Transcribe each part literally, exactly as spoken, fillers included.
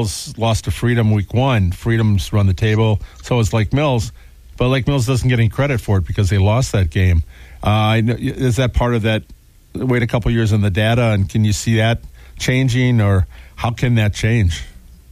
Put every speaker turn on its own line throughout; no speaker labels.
Mills lost to Freedom week one. Freedom's run the table, so is Lake Mills. But Lake Mills doesn't get any credit for it because they lost that game. Uh, I know, is that part of that, wait a couple years in the data, and can you see that changing, or how can that change?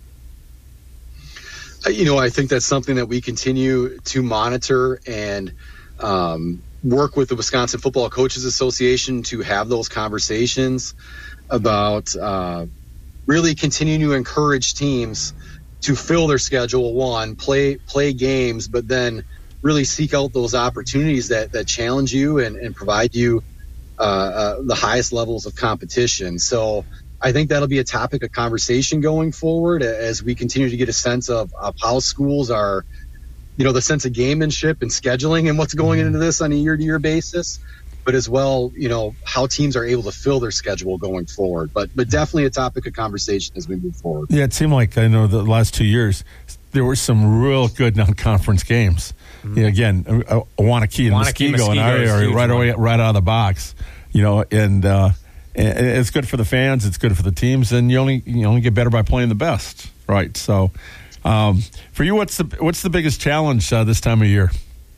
You know, I think that's something that we continue to monitor and um, work with the Wisconsin Football Coaches Association to have those conversations about uh, really continuing to encourage teams to fill their schedule, one, play play games, but then really seek out those opportunities that, that challenge you and, and provide you uh, uh, the highest levels of competition. So I think that'll be a topic of conversation going forward as we continue to get a sense of, of how schools are, you know, the sense of gamemanship and scheduling and what's going into this on a year-to-year basis, but as well, you know, how teams are able to fill their schedule going forward. But but definitely a topic of conversation as we move forward.
Yeah, it seemed like, I know, the last two years, there were some real good non-conference games. Mm-hmm. You know, again, Wanakee and Muskego in our area right away, right out of the box, you know, and uh, it's good for the fans, it's good for the teams, and you only you only get better by playing the best, right? So, um, for you, what's the what's the biggest challenge uh, this time of year?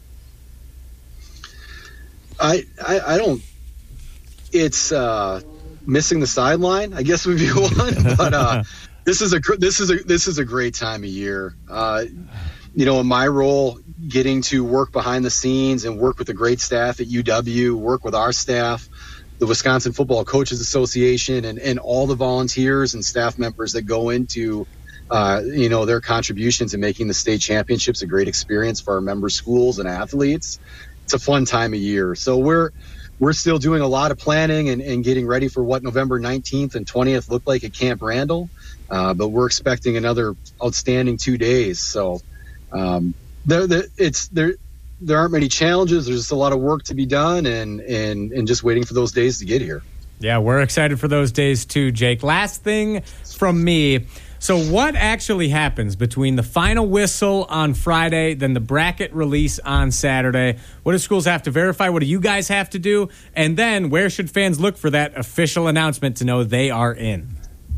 I, I, I don't. It's uh, missing the sideline, I guess, would be one. But uh, this is a this is a this is a great time of year. Uh, you know, in my role, getting to work behind the scenes and work with the great staff at U W, work with our staff, the Wisconsin Football Coaches Association, and, and all the volunteers and staff members that go into, uh, you know, their contributions in making the state championships a great experience for our member schools and athletes. It's a fun time of year. So we're we're still doing a lot of planning and, and getting ready for what November nineteenth and twentieth look like at Camp Randall. Uh, but we're expecting another outstanding two days. So um, there, there, it's there. There aren't many challenges. There's just a lot of work to be done, and and and just waiting for those days to get here.
Yeah, we're excited for those days too, Jake. Last thing from me. So what actually happens between the final whistle on Friday, then the bracket release on Saturday? What do schools have to verify? What do you guys have to do? And then where should fans look for that official announcement to know they are in?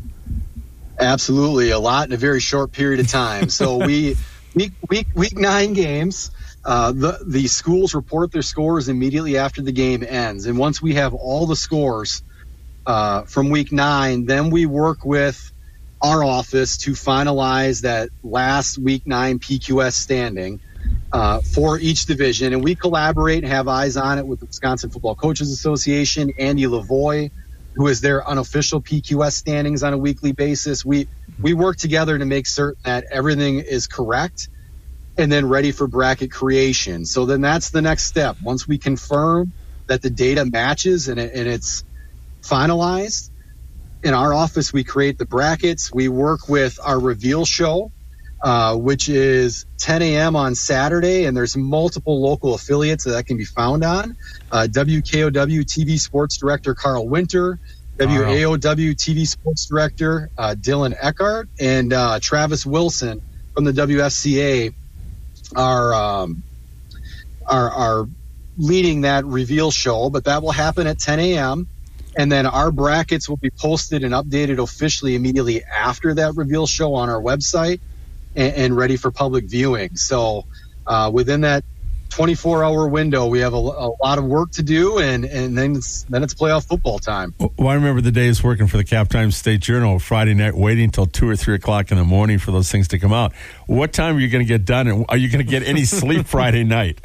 Absolutely. A lot in a very short period of time. So we week week week nine games. Uh, the the schools report their scores immediately after the game ends. And once we have all the scores uh, from week nine, then we work with our office to finalize that last week nine P Q S standing uh, for each division. And we collaborate and have eyes on it with the Wisconsin Football Coaches Association, Andy Lavoie, who is their unofficial P Q S standings on a weekly basis. We, we work together to make certain that everything is correct and then ready for bracket creation. So then that's the next step. Once we confirm that the data matches and, it, and it's finalized, in our office, we create the brackets. We work with our reveal show, uh, which is ten a.m. on Saturday, and there's multiple local affiliates that, that can be found on. Uh, W K O W T V Sports Director Carl Winter, W A O W T V Sports Director uh, Dylan Eckhart, and uh, Travis Wilson from the W F C A are, um, are, are leading that reveal show, but that will happen at ten a.m., and then our brackets will be posted and updated officially immediately after that reveal show on our website and, and ready for public viewing. So uh, within that twenty-four hour window, we have a, a lot of work to do, and, and then it's, then it's playoff football time.
Well, I remember the days working for the Cap Times State Journal Friday night, waiting until two or three o'clock in the morning for those things to come out. What time are you going to get done, and are you going to get any sleep Friday night?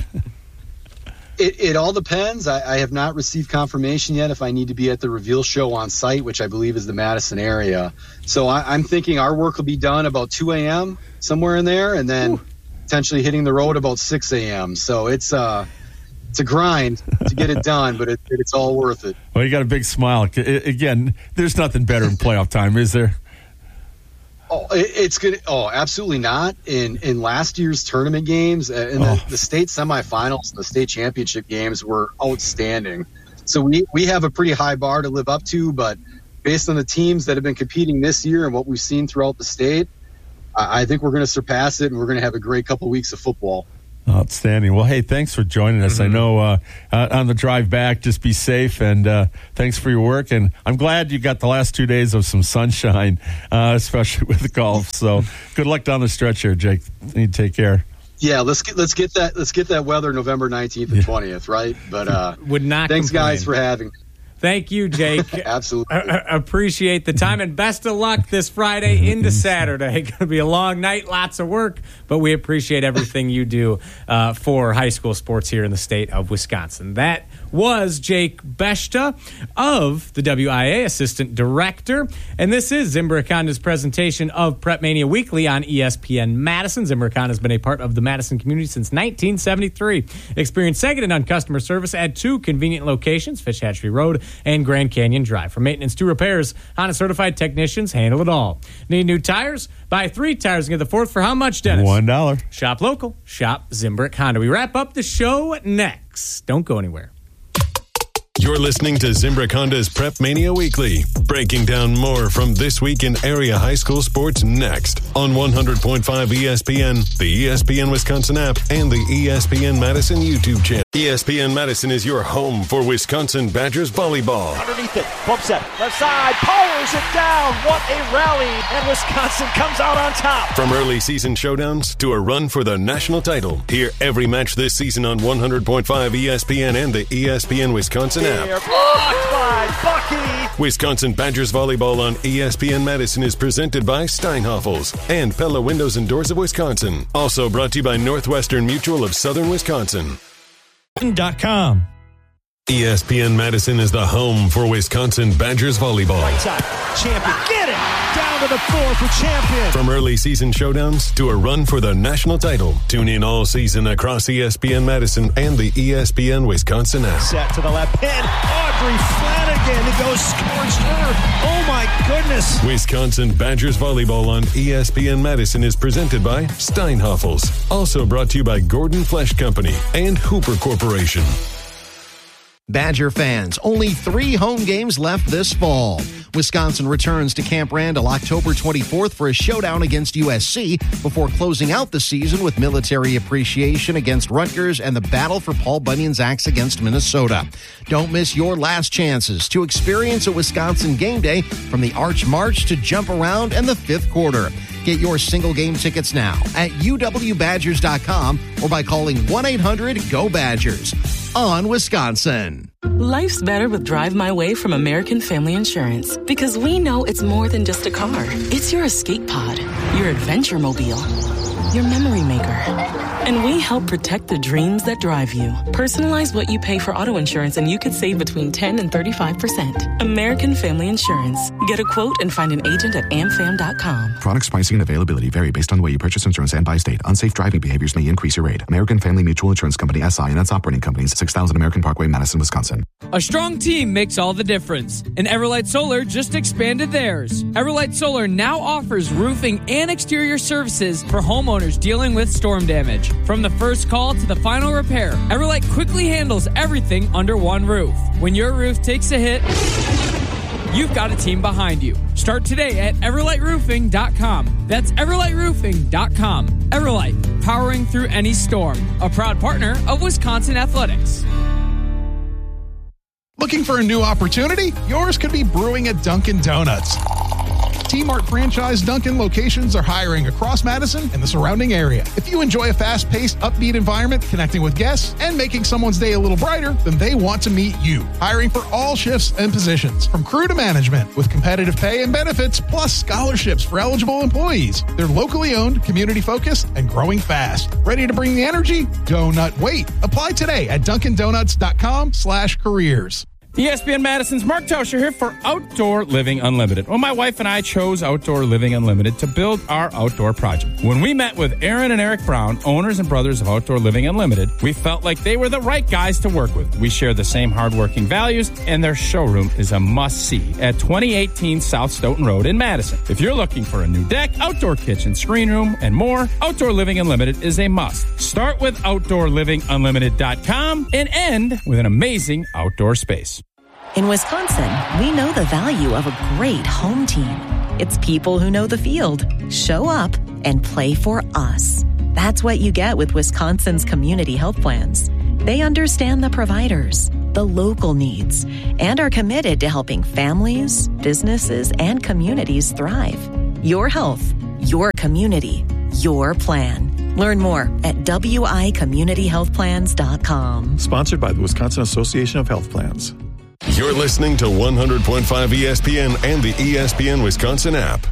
It, it all depends. I, I have not received confirmation yet if I need to be at the reveal show on site, which I believe is the Madison area. So I, I'm thinking our work will be done about two a.m., somewhere in there, and then Ooh. potentially hitting the road about six a.m. So it's, uh, it's a grind to get it done, but it, it's all worth it.
Well, you got a big smile. Again, there's nothing better in playoff time, is there?
Oh, it's good. Oh, absolutely not. In in last year's tournament games, uh, in oh. the, the state semifinals, and the state championship games were outstanding. So we, we have a pretty high bar to live up to, but based on the teams that have been competing this year and what we've seen throughout the state, I, I think we're going to surpass it, and we're going to have a great couple weeks of football.
Outstanding. Well, hey, thanks for joining us. Mm-hmm. I know uh, uh, on the drive back, just be safe, and uh, thanks for your work. And I'm glad you got the last two days of some sunshine, uh, especially with the golf. So good luck down the stretch here, Jake. You take care.
Yeah, let's get let's get that let's get that weather November nineteenth and twentieth, right? But uh,
would not.
Thanks,
complain.
guys, for having me.
Thank you, Jake.
Absolutely.
I, I appreciate the time, and best of luck this Friday into Saturday. Going to be a long night, lots of work, but we appreciate everything you do uh, for high school sports here in the state of Wisconsin. That was Jake Beshta of the W I A Assistant Director, and this is Zimbrick Honda's presentation of Prep Mania Weekly on E S P N Madison. Zimbrick Honda has been a part of the Madison community since nineteen seventy-three. Experienced second on customer service at two convenient locations, Fish Hatchery Road and Grand Canyon Drive. From maintenance to repairs, Honda certified technicians handle it all. Need new tires? Buy three tires and get the fourth for how much, Dennis?
One dollar.
Shop local. Shop Zimbrick Honda. We wrap up the show next. Don't go anywhere.
You're listening to Zimbrick Honda's Prep Mania Weekly, breaking down more from this week in area high school sports next on one hundred point five E S P N, the E S P N Wisconsin app, and the E S P N Madison YouTube channel. E S P N Madison is your home for Wisconsin Badgers volleyball.
Underneath it, bump set, left side, powers it down. What a rally, and Wisconsin comes out on top.
From early season showdowns to a run for the national title, hear every match this season on one hundred point five E S P N and the E S P N Wisconsin app.
Blocked by Bucky.
Wisconsin Badgers volleyball on E S P N Madison is presented by Steinhoffels and Pella Windows and Doors of Wisconsin. Also brought to you by Northwestern Mutual of Southern Wisconsin.
Dot com.
E S P N Madison is the home for Wisconsin Badgers volleyball.
Right side, Champion, get it! Down to the floor for Champion.
From early season showdowns to a run for the national title, tune in all season across E S P N Madison and the E S P N Wisconsin app.
Set to the left pin, Audrey Flanagan, it goes scorched earth. Oh my goodness!
Wisconsin Badgers volleyball on E S P N Madison is presented by Steinhoffels. Also brought to you by Gordon Flesh Company and Hooper Corporation.
Badger fans, only three home games left this fall. Wisconsin returns to Camp Randall October twenty-fourth for a showdown against U S C before closing out the season with military appreciation against Rutgers and the battle for Paul Bunyan's axe against Minnesota. Don't miss your last chances to experience a Wisconsin game day from the Arch March to Jump Around and the fifth quarter. Get your single game tickets now at U W Badgers dot com or by calling one eight hundred G O Badgers. On Wisconsin.
Life's better with Drive My Way from American Family Insurance because we know it's more than just a car. It's your escape pod, your adventure mobile, your memory maker. And we help protect the dreams that drive you. Personalize what you pay for auto insurance and you could save between ten and thirty-five percent. American Family Insurance. Get a quote and find an agent at am fam dot com.
Products, pricing, and availability vary based on the way you purchase insurance and by state. Unsafe driving behaviors may increase your rate. American Family Mutual Insurance Company, S I and its operating companies, six thousand American Parkway, Madison, Wisconsin.
A strong team makes all the difference, and Everlight Solar just expanded theirs. Everlight Solar now offers roofing and exterior services for homeowners dealing with storm damage. From the first call to the final repair, Everlight quickly handles everything under one roof. When your roof takes a hit, you've got a team behind you. Start today at everlight roofing dot com. That's everlight roofing dot com. Everlight, powering through any storm. A proud partner of Wisconsin Athletics.
Looking for a new opportunity? Yours could be brewing at Dunkin' Donuts. T-Mart franchise Dunkin' locations are hiring across Madison and the surrounding area. If you enjoy a fast-paced, upbeat environment, connecting with guests, and making someone's day a little brighter, then they want to meet you. Hiring for all shifts and positions, from crew to management, with competitive pay and benefits, plus scholarships for eligible employees. They're locally owned, community-focused, and growing fast. Ready to bring the energy? Donut wait. Apply today at dunkin donuts dot com slash careers.
E S P N Madison's Mark Tauscher here for Outdoor Living Unlimited. Well, my wife and I chose Outdoor Living Unlimited to build our outdoor project. When we met with Aaron and Eric Brown, owners and brothers of Outdoor Living Unlimited, we felt like they were the right guys to work with. We share the same hardworking values, and their showroom is a must-see at twenty eighteen South Stoughton Road in Madison. If you're looking for a new deck, outdoor kitchen, screen room, and more, Outdoor Living Unlimited is a must. Start with outdoor living unlimited dot com and end with an amazing outdoor space.
In Wisconsin, we know the value of a great home team. It's people who know the field, show up, and play for us. That's what you get with Wisconsin's community health plans. They understand the providers, the local needs, and are committed to helping families, businesses, and communities thrive. Your health, your community, your plan. Learn more at W I community health plans dot com.
Sponsored by the Wisconsin Association of Health Plans.
You're listening to one hundred point five E S P N and the E S P N Wisconsin app.